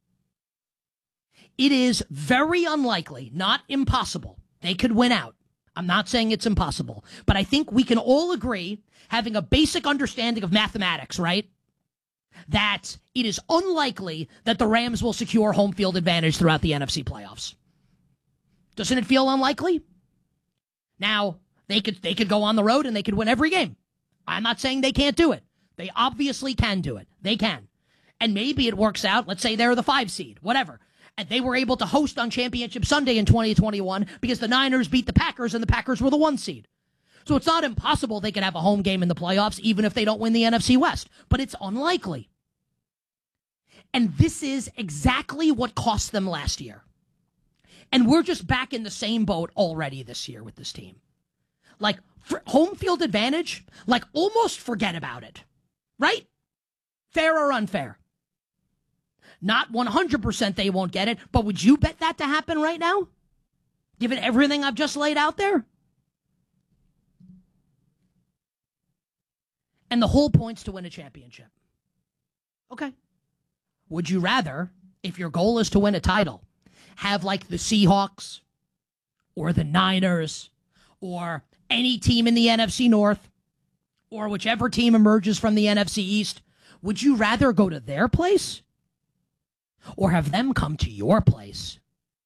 It is very unlikely, not impossible. They could win out. I'm not saying it's impossible, but I think we can all agree, having a basic understanding of mathematics, right, that it is unlikely that the Rams will secure home field advantage throughout the NFC playoffs. Doesn't it feel unlikely? Now, they could go on the road and they could win every game. I'm not saying they can't do it. They obviously can do it. They can. And maybe it works out. Let's say they're the 5 seed, whatever. And they were able to host on Championship Sunday in 2021 because the Niners beat the Packers and the Packers were the 1 seed. So it's not impossible they could have a home game in the playoffs even if they don't win the NFC West. But it's unlikely. And this is exactly what cost them last year. And we're just back in the same boat already this year with this team. Like, for home field advantage, like, almost forget about it. Right? Fair or unfair? Not 100% they won't get it, but would you bet that to happen right now? Given everything I've just laid out there? And the whole point's to win a championship. Okay. Would you rather, if your goal is to win a title, have like the Seahawks or the Niners or any team in the NFC North or whichever team emerges from the NFC East? Would you rather go to their place or have them come to your place?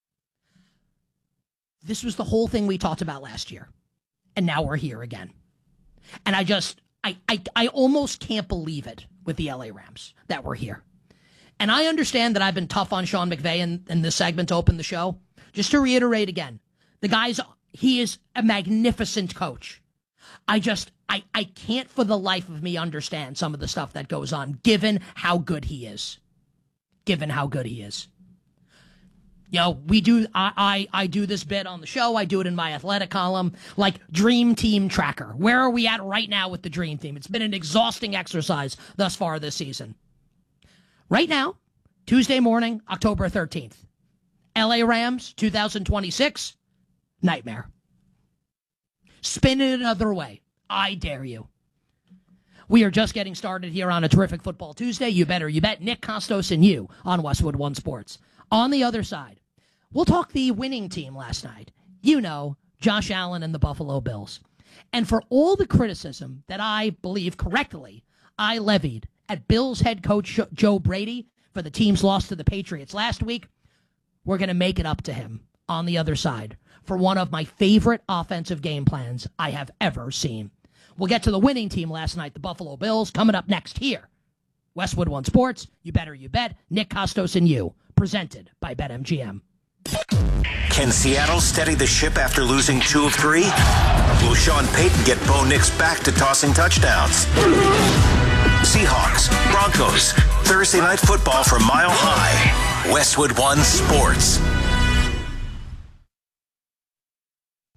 This was the whole thing we talked about last year. And now we're here again. And I almost can't believe it with the LA Rams that we're here. And I understand that I've been tough on Sean McVay in this segment to open the show. Just to reiterate again, he is a magnificent coach. I can't for the life of me understand some of the stuff that goes on, given how good he is. Given how good he is. You know, I do this bit on the show. I do it in my athletic column, like Dream Team Tracker. Where are we at right now with the Dream Team? It's been an exhausting exercise thus far this season. Right now, Tuesday morning, October 13th, LA Rams, 2026, nightmare. Spin it another way. I dare you. We are just getting started here on a terrific Football Tuesday. You better, you bet. Nick Kostos and you on Westwood One Sports. On the other side, we'll talk the winning team last night. You know, Josh Allen and the Buffalo Bills. And for all the criticism that I believe correctly I levied at Bills head coach Joe Brady for the team's loss to the Patriots last week, we're going to make it up to him on the other side for one of my favorite offensive game plans I have ever seen. We'll get to the winning team last night, the Buffalo Bills, coming up next here. Westwood One Sports, you better, you bet. Nick Kostos and you, presented by BetMGM. Can Seattle steady the ship after losing 2 of 3? Will Sean Payton get Bo Nix back to tossing touchdowns? Seahawks, Broncos, Thursday Night Football from Mile High. Westwood One Sports.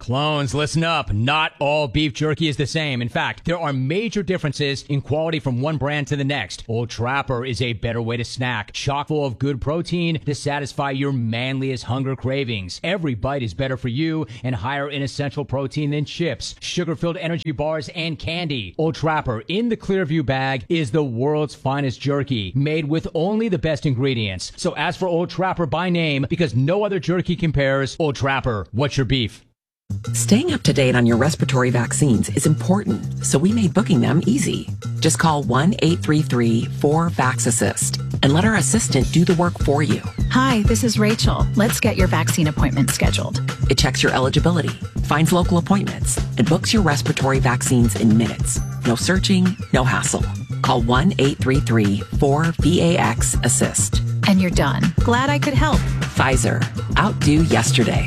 Clones, listen up. Not all beef jerky is the same. In fact, there are major differences in quality from one brand to the next. Old Trapper is a better way to snack, chock full of good protein to satisfy your manliest hunger cravings. Every bite is better for you and higher in essential protein than chips, sugar-filled energy bars, and candy. Old Trapper in the Clearview bag is the world's finest jerky, made with only the best ingredients. So ask for Old Trapper by name because no other jerky compares. Old Trapper, what's your beef? Staying up to date on your respiratory vaccines is important, so we made booking them easy. Just call 1-833-4-VAX-ASSIST and let our assistant do the work for you. Hi, this is Rachel. Let's get your vaccine appointment scheduled. It checks your eligibility, finds local appointments, and books your respiratory vaccines in minutes. No searching, no hassle. Call 1-833-4-VAX-ASSIST. And you're done. Glad I could help. Pfizer. Outdo yesterday.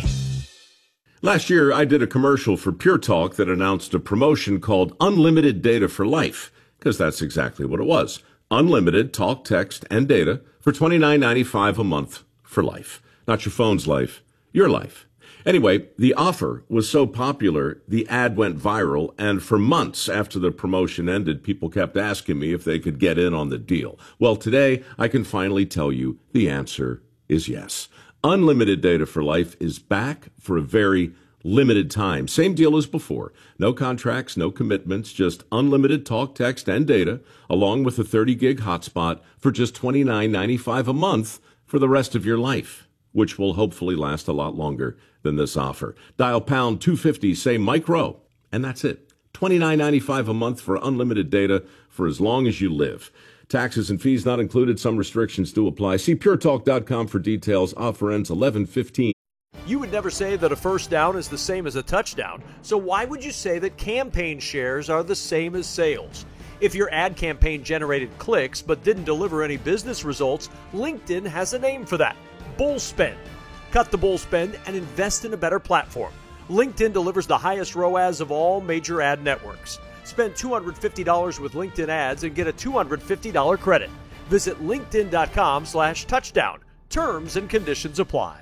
Last year, I did a commercial for Pure Talk that announced a promotion called Unlimited Data for Life, because that's exactly what it was. Unlimited talk, text, and data for $29.95 a month for life. Not your phone's life, your life. Anyway, the offer was so popular, the ad went viral, and for months after the promotion ended, people kept asking me if they could get in on the deal. Well, today, I can finally tell you the answer is yes. Unlimited Data for Life is back for a very limited time. Same deal as before. No contracts, no commitments, just unlimited talk, text, and data, along with a 30-gig hotspot for just $29.95 a month for the rest of your life, which will hopefully last a lot longer than this offer. Dial pound 250, say micro, and that's it. $29.95 a month for unlimited data for as long as you live. Taxes and fees not included. Some restrictions do apply. See puretalk.com for details. Offer ends 11/15. You would never say that a first down is the same as a touchdown. So why would you say that campaign shares are the same as sales? If your ad campaign generated clicks but didn't deliver any business results, LinkedIn has a name for that. Bull spend. Cut the bull spend and invest in a better platform. LinkedIn delivers the highest ROAS of all major ad networks. Spend $250 with LinkedIn ads and get a $250 credit. Visit linkedin.com/touchdown. Terms and conditions apply.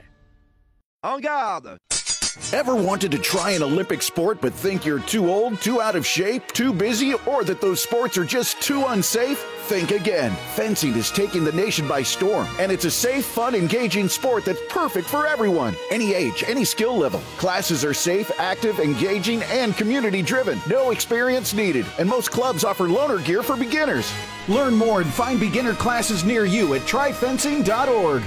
En garde! Ever wanted to try an Olympic sport but think you're too old, too out of shape, too busy, or that those sports are just too unsafe? Think again. Fencing is taking the nation by storm, and it's a safe, fun, engaging sport that's perfect for everyone. Any age, any skill level. Classes are safe, active, engaging, and community-driven. No experience needed, and most clubs offer loaner gear for beginners. Learn more and find beginner classes near you at tryfencing.org.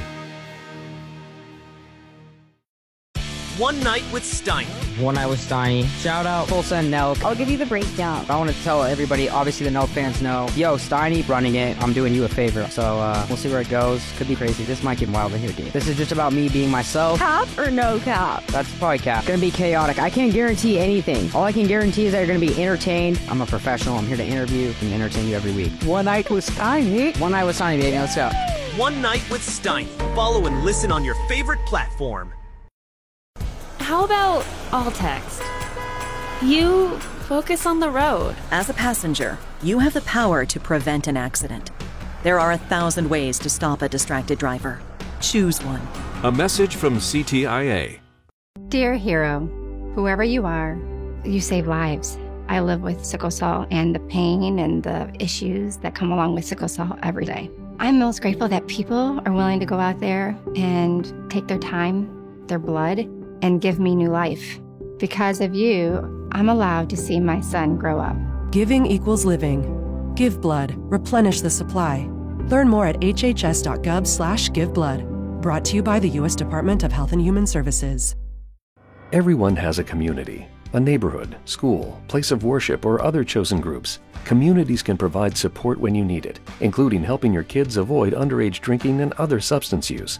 One Night with Steiny. One Night with Steiny. Shout out Tulsa and Nelk. I'll give you the breakdown. I want to tell everybody, obviously the Nelk fans know, yo, Steiny running it, I'm doing you a favor. So we'll see where it goes. Could be crazy. This might get wild in here, dude. This is just about me being myself. Cap or no cap? That's probably cap. Gonna be chaotic. I can't guarantee anything. All I can guarantee is that you're gonna be entertained. I'm a professional. I'm here to interview and entertain you every week. One Night with Steiny. One Night with Steiny, baby. Let's go. One Night with Steiny. Follow and listen on your favorite platform. How about all text? You focus on the road. As a passenger, you have the power to prevent an accident. There are 1,000 ways to stop a distracted driver. Choose one. A message from CTIA. Dear hero, whoever you are, you save lives. I live with sickle cell and the pain and the issues that come along with sickle cell every day. I'm most grateful that people are willing to go out there and take their time, their blood, and give me new life. Because of you, I'm allowed to see my son grow up. Giving equals living. Give blood. Replenish the supply. Learn more at hhs.gov/giveblood. Brought to you by the U.S. Department of Health and Human Services. Everyone has a community, a neighborhood, school, place of worship, or other chosen groups. Communities can provide support when you need it, including helping your kids avoid underage drinking and other substance use.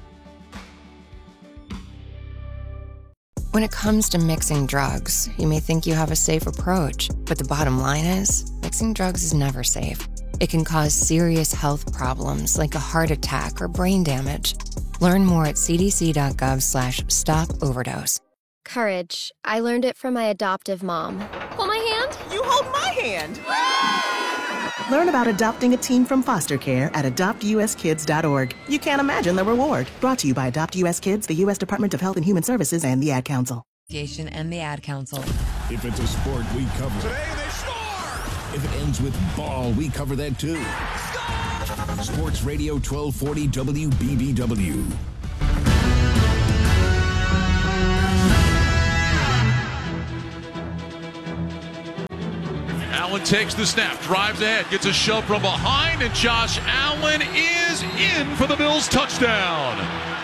When it comes to mixing drugs, you may think you have a safe approach, but the bottom line is, mixing drugs is never safe. It can cause serious health problems like a heart attack or brain damage. Learn more at cdc.gov/stop-overdose. Courage. I learned it from my adoptive mom. Hold my hand. You hold my hand. Learn about adopting a teen from foster care at adoptuskids.org. You can't imagine the reward. Brought to you by Adopt U.S. Kids, the U.S. Department of Health and Human Services, and the Ad Council. And the Ad Council. If it's a sport, we cover it. Today they score! If it ends with ball, we cover that too. Score! Sports Radio 1240 WBBW. Allen takes the snap, drives ahead, gets a shove from behind, and Josh Allen is in for the Bills' touchdown.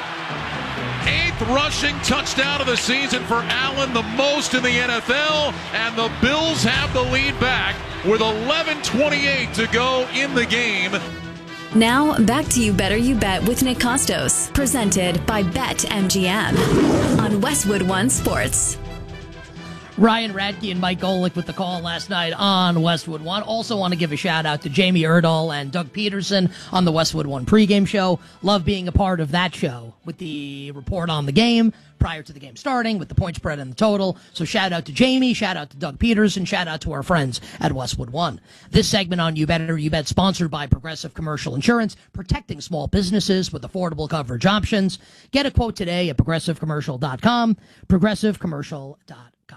8th rushing touchdown of the season for Allen, the most in the NFL, and the Bills have the lead back with 11:28 to go in the game. Now, back to You Better You Bet with Nick Costos, presented by BetMGM on Westwood One Sports. Ryan Radke and Mike Golick with the call last night on Westwood One. Also want to give a shout out to Jamie Erdahl and Doug Peterson on the Westwood One pregame show. Love being a part of that show with the report on the game prior to the game starting, with the point spread and the total. So shout out to Jamie, shout out to Doug Peterson, shout out to our friends at Westwood One. This segment on You Better You Bet sponsored by Progressive Commercial Insurance, protecting small businesses with affordable coverage options. Get a quote today at progressivecommercial.com, progressivecommercial.com.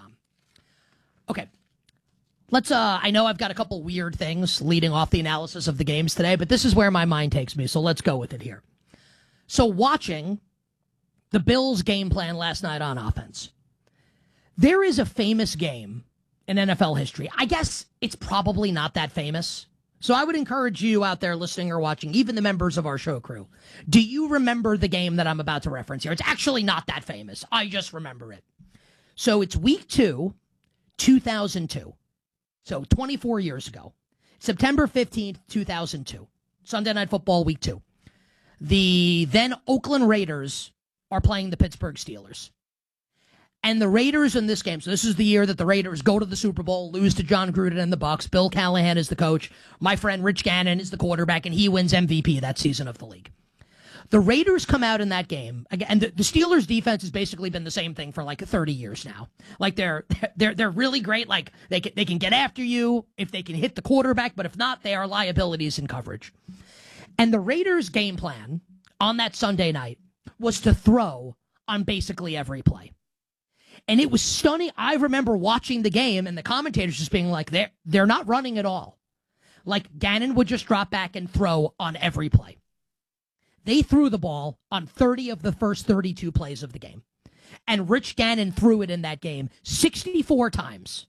Okay, let's, I know I've got a couple weird things leading off the analysis of the games today, but this is where my mind takes me, so let's go with it here. So watching the Bills' game plan last night on offense, there is a famous game in NFL history. I guess it's probably not that famous, so I would encourage you out there listening or watching, even the members of our show crew, do you remember the game that I'm about to reference here? It's actually not that famous. I just remember it. So it's week 2, 2002. So 24 years ago. September 15th, 2002. Sunday Night Football, week 2. The then Oakland Raiders are playing the Pittsburgh Steelers. And the Raiders in this game, so this is the year that the Raiders go to the Super Bowl, lose to John Gruden and the Bucs. Bill Callahan is the coach. My friend Rich Gannon is the quarterback, and he wins MVP that season of the league. The Raiders come out in that game, and the Steelers' defense has basically been the same thing for like 30 years now. Like they're really great. Like they can get after you if they can hit the quarterback, but if not, they are liabilities in coverage. And the Raiders' game plan on that Sunday night was to throw on basically every play. And it was stunning. I remember watching the game and the commentators just being like, they're not running at all. Like Gannon would just drop back and throw on every play. They threw the ball on 30 of the first 32 plays of the game. And Rich Gannon threw it in that game 64 times.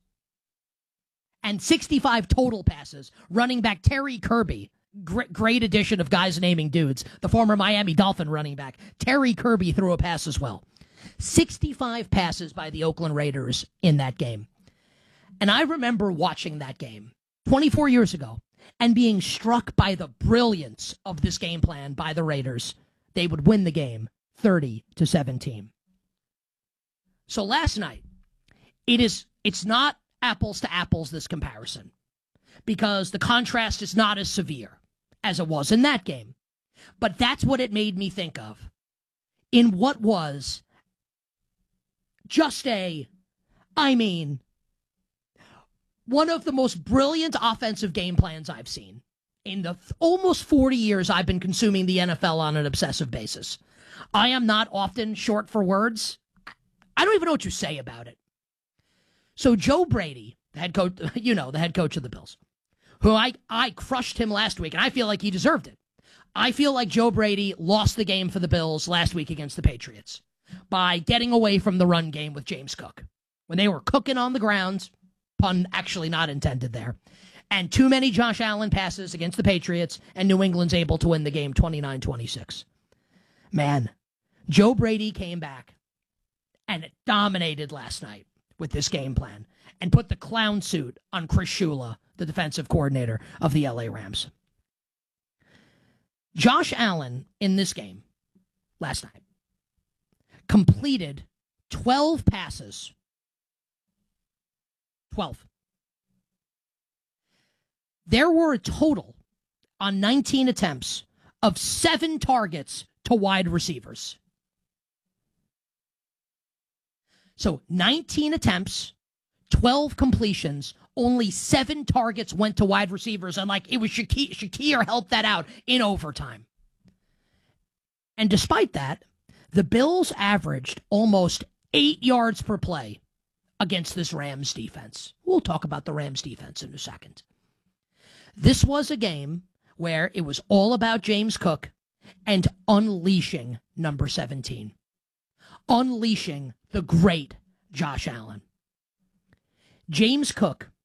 And 65 total passes. Running back Terry Kirby, great addition of guys naming dudes, the former Miami Dolphin running back. Terry Kirby threw a pass as well. 65 passes by the Oakland Raiders in that game. And I remember watching that game 24 years ago. And being struck by the brilliance of this game plan by the Raiders. They would win the game 30-17. So last night, it's not apples to apples, this comparison, because the contrast is not as severe as it was in that game. But that's what it made me think of in what was just one of the most brilliant offensive game plans I've seen in the almost 40 years I've been consuming the NFL on an obsessive basis. I am not often short for words. I don't even know what you say about it. So Joe Brady, the head coach, the head coach of the Bills, who I crushed him last week, and I feel like he deserved it. I feel like Joe Brady lost the game for the Bills last week against the Patriots by getting away from the run game with James Cook. When they were cooking on the ground, pun actually not intended there, and too many Josh Allen passes against the Patriots, and New England's able to win the game 29-26. Man, Joe Brady came back and dominated last night with this game plan and put the clown suit on Chris Shula, the defensive coordinator of the LA Rams. Josh Allen in this game last night completed 12 passes. 12. There were a total on 19 attempts of 7 targets to wide receivers. So 19 attempts, 12 completions, only 7 targets went to wide receivers, and it was Shakir helped that out in overtime. And despite that, the Bills averaged almost 8 yards per play against this Rams defense. We'll talk about the Rams defense in a second. This was a game where it was all about James Cook and unleashing number 17. Unleashing the great Josh Allen. James Cook